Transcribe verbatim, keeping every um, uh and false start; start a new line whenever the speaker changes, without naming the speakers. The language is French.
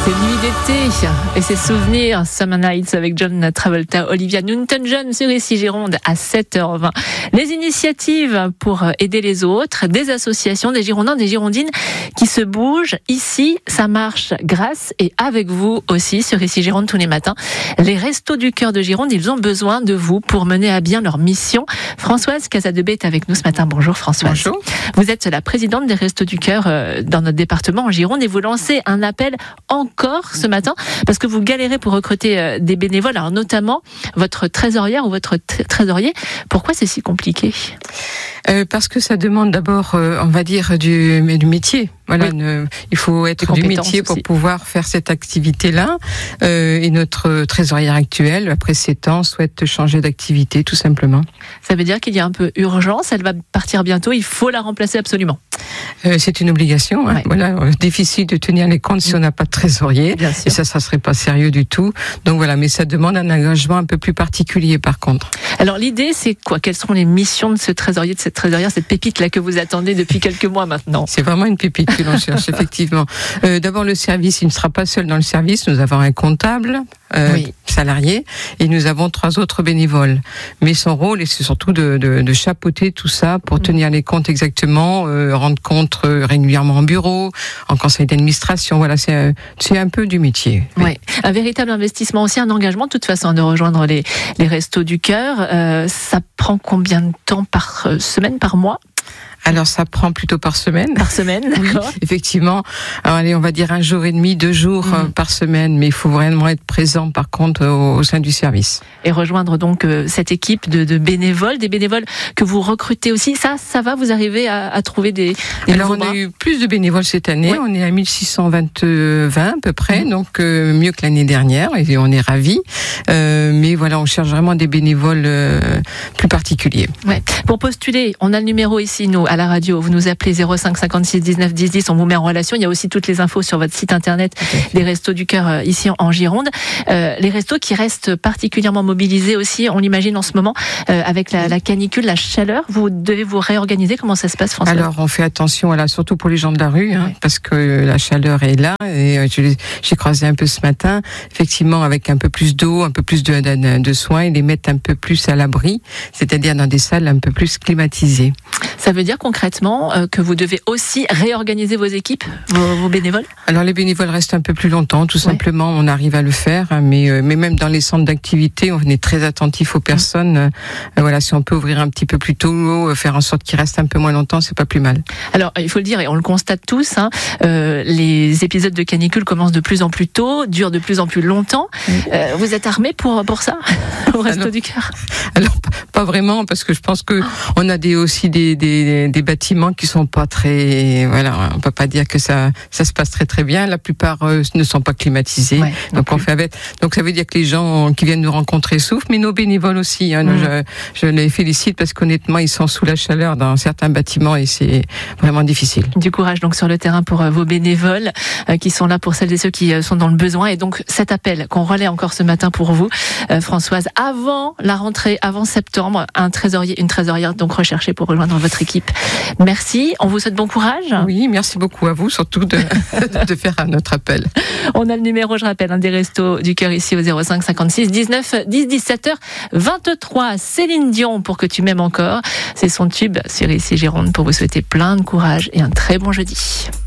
C'est Nuit d'été et ses souvenirs, Summer Nights avec John Travolta, Olivia Newton-John sur Ici Gironde à sept heures vingt. Les initiatives pour aider les autres, des associations, des Girondins, des Girondines qui se bougent. Ici, ça marche grâce et avec vous aussi sur Ici Gironde tous les matins. Les Restos du Cœur de Gironde, ils ont besoin de vous pour mener à bien leur mission. Françoise Casadebé est avec nous ce matin. Bonjour Françoise.
Bonjour.
Vous êtes la présidente des Restos du Cœur dans notre département en Gironde et vous lancez un appel encore ce matin parce que vous galérez pour recruter des bénévoles, alors notamment votre trésorière ou votre trésorier. Pourquoi c'est si compliqué ?
euh, Parce que ça demande d'abord, euh, on va dire, du, du métier. Voilà,
oui.
ne, il faut être du métier pour
aussi.
pouvoir faire cette activité-là. Euh, et notre trésorière actuelle, après sept ans, souhaite changer d'activité, tout simplement.
Ça veut dire qu'il y a un peu urgence. Elle va partir bientôt. Il faut la remplacer absolument.
Euh, c'est une obligation. Hein.
Ouais.
Voilà, difficile de tenir les comptes si on n'a pas de trésorier.
Bien sûr.
Et ça, ça serait pas sérieux du tout. Donc voilà, mais ça demande un engagement un peu plus particulier, par contre.
Alors l'idée, c'est quoi ? Quelles seront les missions de ce trésorier, de cette trésorière, cette pépite là que vous attendez depuis quelques mois maintenant ?
C'est vraiment une pépite que l'on cherche, effectivement. Euh, d'abord, le service, il ne sera pas seul dans le service. Nous avons un comptable, euh,
oui.
salarié, et nous avons trois autres bénévoles. Mais son rôle, c'est surtout de, de, de chapeauter tout ça pour mmh. tenir les comptes exactement, euh, rendre compte régulièrement en bureau, en conseil d'administration. Voilà, c'est un, c'est un peu du métier.
Oui. Ouais. Un véritable investissement aussi, un engagement de toute façon de rejoindre les, les Restos du Cœur. Euh, ça prend combien de temps par semaine, par mois ?
Alors, ça prend plutôt par semaine.
Par semaine, d'accord.
Oui, effectivement. Alors, allez, on va dire un jour et demi, deux jours mmh. euh, par semaine, mais il faut vraiment être présent, par contre, au, au sein du service.
Et rejoindre donc euh, cette équipe de, de bénévoles, des bénévoles que vous recrutez aussi. Ça, ça va, vous arrivez à, à trouver des, des
Alors, on
bras.
a eu plus de bénévoles cette année. Ouais. On est à mille six cent vingt à peu près, mmh. donc euh, mieux que l'année dernière, et on est ravis. Euh, mais voilà, on cherche vraiment des bénévoles euh, plus particuliers.
Ouais. Pour postuler, on a le numéro ici, nous, à la radio, vous nous appelez zéro cinq cinquante-six dix-neuf dix dix, on vous met en relation. Il y a aussi toutes les infos sur votre site internet des Restos du Cœur euh, ici en, en Gironde. Euh, les restos qui restent particulièrement mobilisés aussi, on l'imagine en ce moment, euh, avec la, la canicule, la chaleur. Vous devez vous réorganiser. Comment ça se passe, François ?
Alors, on fait attention, là, surtout pour les gens de la rue, hein, ouais. parce que la chaleur est là. Et euh, je, j'ai croisé un peu ce matin, effectivement, avec un peu plus d'eau, un peu plus de, de, de soins, et les mettre un peu plus à l'abri, c'est-à-dire dans des salles un peu plus climatisées.
Ça veut dire concrètement euh, que vous devez aussi réorganiser vos équipes, vos, vos bénévoles ?
Alors les bénévoles restent un peu plus longtemps, tout ouais. simplement, on arrive à le faire, hein, mais, euh, mais même dans les centres d'activité, on est très attentif aux personnes. Mmh. Euh, voilà, si on peut ouvrir un petit peu plus tôt, euh, faire en sorte qu'ils restent un peu moins longtemps, c'est pas plus mal.
Alors il faut le dire, et on le constate tous, hein, euh, les épisodes de canicule commencent de plus en plus tôt, durent de plus en plus longtemps. Mmh. Euh, vous êtes armés pour, pour ça, au Resto du Cœur ?
Alors pas vraiment, parce que je pense que on a des, aussi des, des, des bâtiments qui sont pas très, voilà, on peut pas dire que ça, ça se passe très très bien. La plupart euh, ne sont pas climatisés, ouais, donc on fait avec. Donc ça veut dire que les gens qui viennent nous rencontrer souffrent, mais nos bénévoles aussi. Hein, mmh. je, je les félicite parce qu'honnêtement, ils sont sous la chaleur dans certains bâtiments et c'est vraiment difficile.
Du courage donc sur le terrain pour euh, vos bénévoles euh, qui sont là pour celles et ceux qui euh, sont dans le besoin. Et donc cet appel qu'on relaie encore ce matin pour vous, euh, Françoise, avant la rentrée, avant septembre, un trésorier, une trésorière donc recherchée pour rejoindre votre équipe. Merci. On vous souhaite bon courage.
Oui, merci beaucoup à vous, surtout de, de faire notre appel.
On a le numéro, je rappelle, hein, des Restos du Cœur ici au zéro cinq cinquante-six dix-neuf dix dix-sept heures vingt-trois. Céline Dion, Pour que tu m'aimes encore. C'est son tube sur Ici Gironde pour vous souhaiter plein de courage et un très bon jeudi.